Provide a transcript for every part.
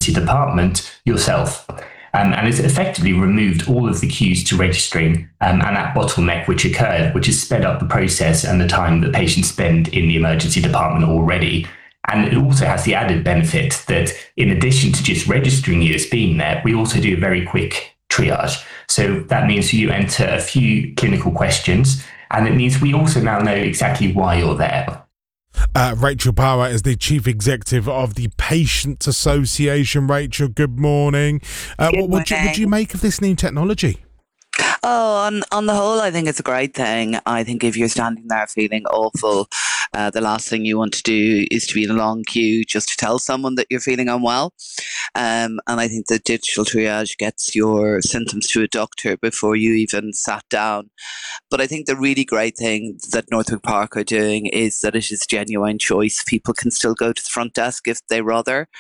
emergency department yourself. And it's effectively removed all of the queues to registering and that bottleneck which occurred, which has sped up the process and the time that patients spend in the emergency department already. And it also has the added benefit that in addition to just registering you as being there, we also do a very quick triage. So that means you enter a few clinical questions, and it means we also now know exactly why you're there. Rachel Power is the Chief Executive of the Patients Association. Rachel, good morning. What would you make of this new technology? Oh, on the whole, I think it's a great thing. I think if you're standing there feeling awful, the last thing you want to do is to be in a long queue just to tell someone that you're feeling unwell. And I think the digital triage gets your symptoms to a doctor before you even sat down. But I think the really great thing that Northwick Park are doing is that it is genuine choice. People can still go to the front desk if they rather.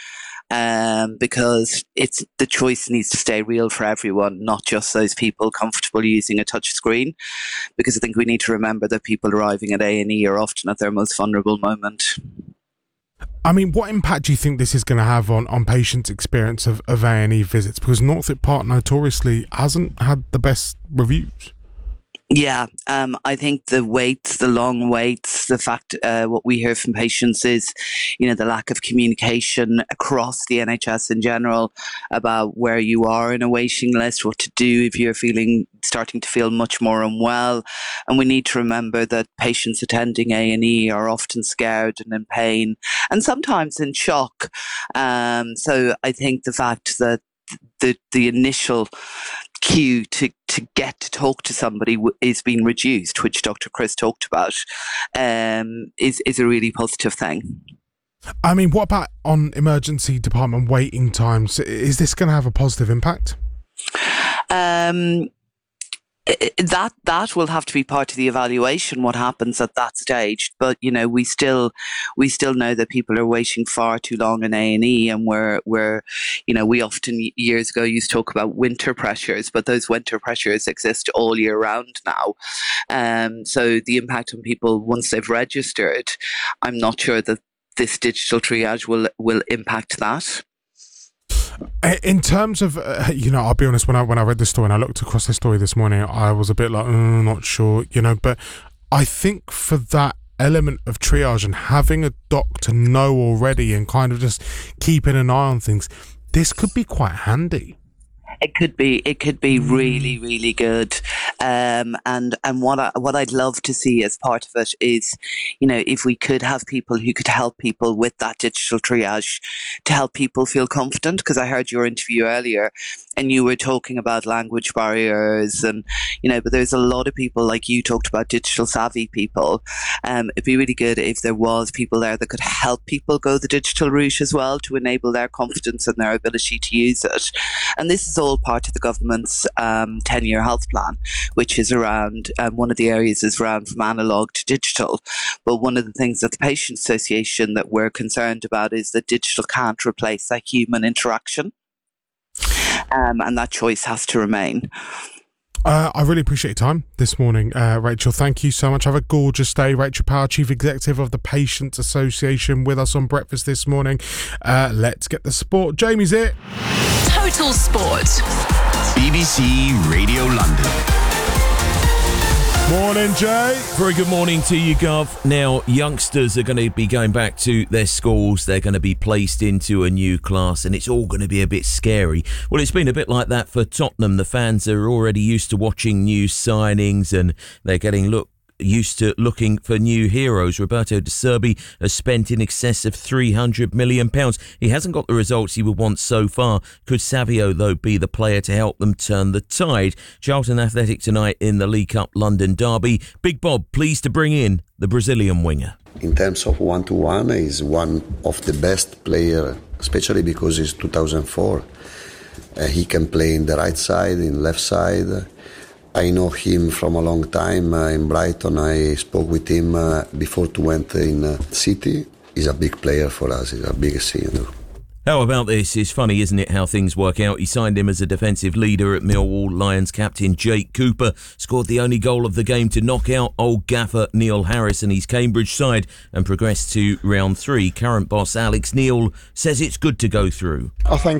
Because it's the choice needs to stay real for everyone, not just those people comfortable using a touch screen. Because I think we need to remember that people arriving at A&E are often at their most vulnerable moment. I mean, what impact do you think this is going to have on patients' experience of A&E visits? Because Northwick Park notoriously hasn't had the best reviews. Yeah, I think the long waits, the fact what we hear from patients is, the lack of communication across the NHS in general about where you are in a waiting list, what to do if you're starting to feel much more unwell. And we need to remember that patients attending A&E are often scared and in pain and sometimes in shock. So I think the fact that the initial queue to get to talk to somebody is being reduced, which Dr. Chris talked about, is a really positive thing. I mean, what about on emergency department waiting times? Is this going to have a positive impact? That will have to be part of the evaluation, what happens at that stage. But we still know that people are waiting far too long in A&E, and we often years ago used to talk about winter pressures, but those winter pressures exist all year round now. So the impact on people once they've registered, I'm not sure that this digital triage will impact that. In terms of, I'll be honest, when I read the story and I looked across the story this morning, I was a bit like, not sure, but I think for that element of triage and having a doctor know already and kind of just keeping an eye on things, this could be quite handy. It could be really, really good. And what I'd love to see as part of it is, if we could have people who could help people with that digital triage to help people feel confident. Because I heard your interview earlier and you were talking about language barriers and, but there's a lot of people, like you talked about, digital savvy people. It'd be really good if there was people there that could help people go the digital route as well to enable their confidence and their ability to use it. And this is all part of the government's 10-year health plan, which is around, one of the areas is around from analogue to digital. But one of the things that the Patients Association that we're concerned about is that digital can't replace that human interaction. And that choice has to remain. I really appreciate your time this morning, Rachel. Thank you so much. Have a gorgeous day. Rachel Power, Chief Executive of the Patients Association, with us on Breakfast this morning. Let's get the sport. Jamie's it. Total Sport. BBC Radio London. Morning, Jay. Very good morning to you, Gov. Now, youngsters are going to be going back to their schools. They're going to be placed into a new class, and it's all going to be a bit scary. Well, it's been a bit like that for Tottenham. The fans are already used to watching new signings, and they're getting used to looking for new heroes. Roberto De Zerbi has spent in excess of £300 million. He hasn't got the results he would want so far. Could Savio, though, be the player to help them turn the tide? Charlton Athletic tonight in the League Cup London derby. Big Bob pleased to bring in the Brazilian winger. In terms of one-to-one, he's one of the best players, especially because he's 2004. He can play in the right side, in left side. I know him from a long time in Brighton. I spoke with him before to went in City. He's a big player for us. He's a big senior. How about this? It's funny, isn't it, how things work out? He signed him as a defensive leader at Millwall. Lions captain Jake Cooper scored the only goal of the game to knock out old gaffer Neil Harris and his Cambridge side and progress to round 3. Current boss Alex Neil says it's good to go through. I think